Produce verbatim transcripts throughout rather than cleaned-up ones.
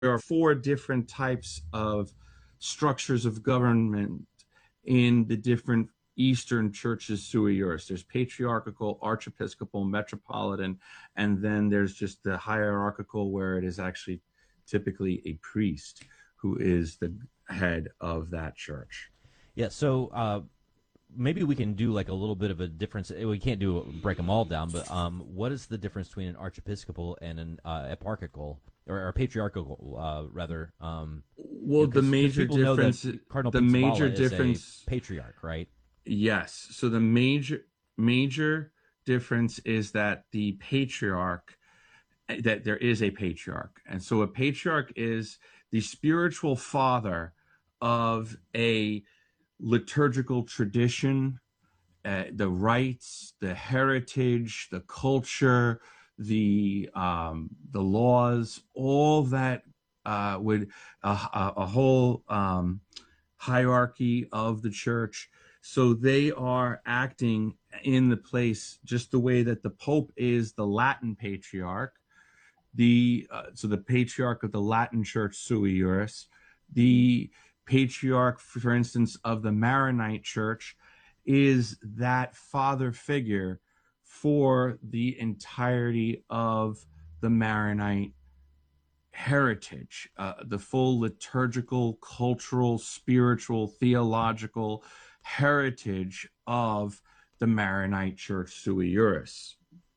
are four different types of structures of government in the different Eastern churches sui juris. There's patriarchal, archiepiscopal, metropolitan, and then there's just the hierarchical where it is actually typically a priest who is the head of that church. Yeah, so uh, maybe we can do like a little bit of a difference. We can't do break them all down, but um, what is the difference between an archiepiscopal and an uh, eparchical or, or patriarchal, uh, rather? Um, well, the major difference, Cardinal the major is difference, a patriarch, right? Yes. So the major major difference is that the patriarch, that there is a patriarch, and so a patriarch is the spiritual father of a liturgical tradition, uh, the rites, the heritage, the culture, the um, the laws, all that uh, would a, a whole um, hierarchy of the church. So they are acting in the place just the way that the Pope is the Latin patriarch, the uh, so the patriarch of the Latin Church sui juris, the patriarch, for instance, of the Maronite Church is that father figure for the entirety of the Maronite heritage, uh, the full liturgical, cultural, spiritual, theological heritage of the Maronite Church sui juris.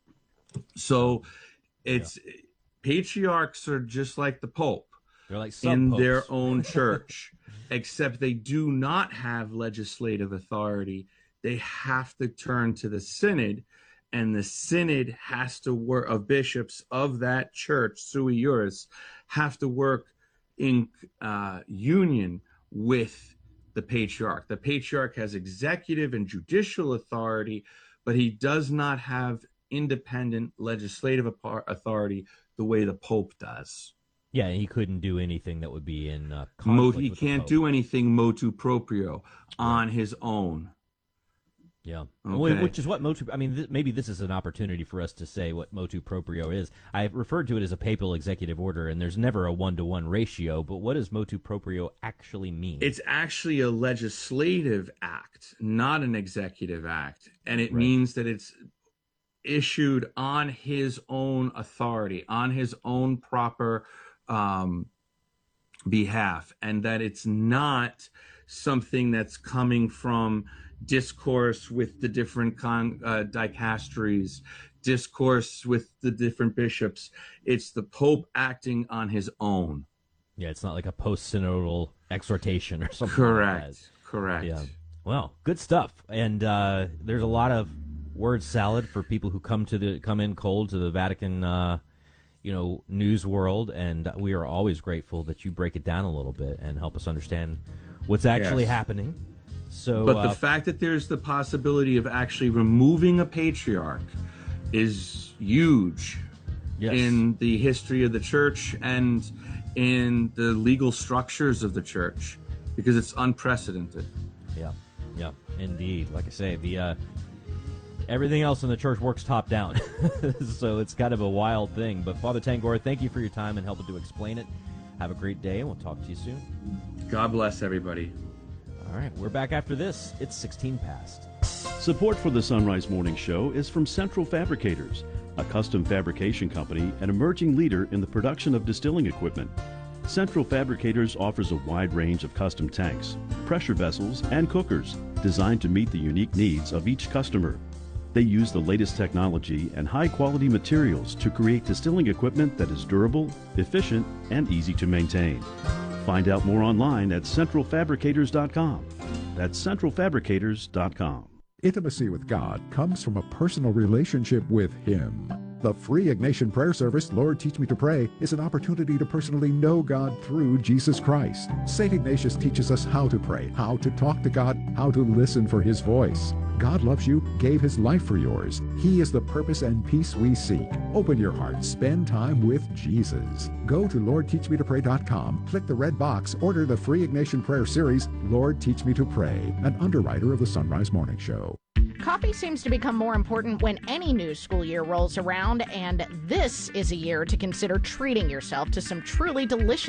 So it's yeah. Patriarchs are just like the Pope. They're like in their own church, except they do not have legislative authority. They have to turn to the synod, and the synod has to work, of bishops of that church sui juris, have to work in uh, union with the patriarch. The patriarch has executive and judicial authority, but he does not have independent legislative authority the way the Pope does. Yeah, he couldn't do anything that would be in uh, conflict Mo- he with can't the do anything motu proprio on right. his own. Yeah, okay. Which is what motu. I mean, th- maybe this is an opportunity for us to say what motu proprio is. I referred to it as a papal executive order, and there's never a one-to-one ratio. But what does motu proprio actually mean? It's actually a legislative act, not an executive act, and it right. means that it's issued on his own authority, on his own proper um, behalf, and that it's not something that's coming from discourse with the different con, uh, dicasteries, discourse with the different bishops. It's the Pope acting on his own. Yeah, it's not like a post-synodal exhortation or something. Correct. Like that. Correct. Yeah. Well, good stuff. And uh, there's a lot of word salad for people who come to the come in cold to the Vatican, uh, you know, news world, and we are always grateful that you break it down a little bit and help us understand what's actually yes. happening. So, but uh, the fact that there's the possibility of actually removing a patriarch is huge yes. in the history of the church and in the legal structures of the church, because it's unprecedented. Yeah, yeah, indeed. Like I say, the uh, everything else in the church works top down, so it's kind of a wild thing. But Father Tangora, thank you for your time and helping to explain it. Have a great day, and we'll talk to you soon. God bless everybody. All right, we're back after this. It's sixteen past. Support for the Sunrise Morning Show is from Central Fabricators, a custom fabrication company and emerging leader in the production of distilling equipment. Central Fabricators offers a wide range of custom tanks, pressure vessels, and cookers designed to meet the unique needs of each customer. They use the latest technology and high-quality materials to create distilling equipment that is durable, efficient, and easy to maintain. Find out more online at central fabricators dot com. That's central fabricators dot com. Intimacy with God comes from a personal relationship with Him. The free Ignatian prayer service, Lord Teach Me to Pray, is an opportunity to personally know God through Jesus Christ. Saint Ignatius teaches us how to pray, how to talk to God, how to listen for His voice. God loves you, gave His life for yours. He is the purpose and peace we seek. Open your heart, spend time with Jesus. Go to lord teach me to pray dot com, click the red box, order the free Ignatian prayer series, Lord Teach Me to Pray, an underwriter of the Sunrise Morning Show. Coffee seems to become more important when any new school year rolls around, and this is a year to consider treating yourself to some truly delicious